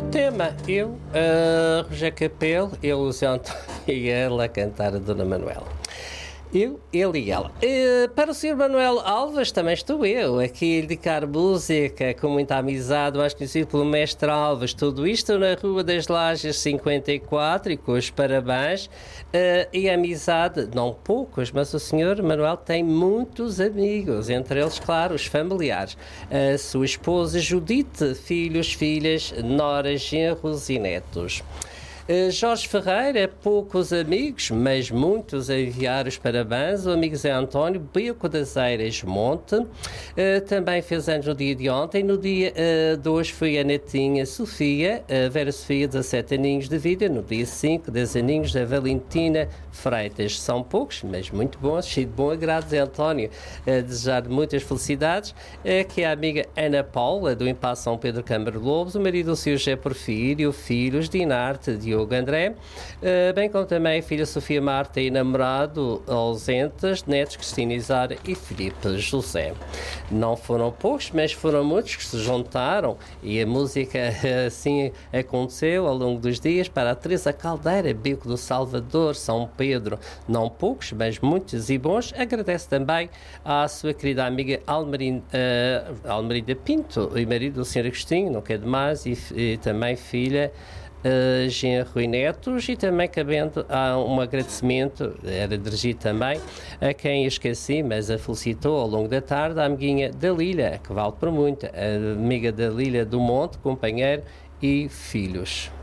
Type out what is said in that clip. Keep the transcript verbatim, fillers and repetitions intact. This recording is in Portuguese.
tema, eu, uh, Roger Capelo, ele, o Zé António e ela a cantar a Dona Manuela. Eu, ele e ela. Uh, para o senhor Manuel Alves, também estou eu, aqui a dedicar música com muita amizade, mais conhecido pelo Mestre Alves. Tudo isto na Rua das Lajes cinquenta e quatro e com os parabéns. Uh, e amizade, não poucos, mas o senhor Manuel tem muitos amigos, entre eles, claro, os familiares. A sua esposa Judite, filhos, filhas, noras, genros e netos. Uh, Jorge Ferreira, poucos amigos, mas muitos a enviar os parabéns. O amigo Zé António, Beco das Eiras Monte, uh, também fez anos no dia de ontem. No dia uh, de hoje foi a netinha Sofia, a Vera Sofia, dezassete aninhos de vida. No dia cinco, dez aninhos da Valentina Freitas. São poucos, mas muito bons, cheio de bom agrado. Zé António, uh, desejar muitas felicidades. Uh, que é a amiga Ana Paula, do Impasse São Pedro Câmara Lobos, o marido do senhor José Porfírio, filhos, Dinarte, Diogo André, uh, bem como também a filha Sofia Marta e namorado ausentes, netos Cristina Isara e Filipe José. Não foram poucos, mas foram muitos que se juntaram e a música assim aconteceu ao longo dos dias para a Teresa Caldeira, Beco do Salvador, São Pedro. Não poucos, mas muitos e bons. Agradece também à sua querida amiga Almerinda, uh, Almerinda Pinto, e marido do senhor Agostinho, não quer demais, e, e também filha Uh, genro e netos, e também cabendo a um agradecimento, era dirigido também a quem esqueci, mas a felicitou ao longo da tarde, a amiguinha da Lília, que vale por muito, a amiga da Lília do Monte, companheiro e filhos.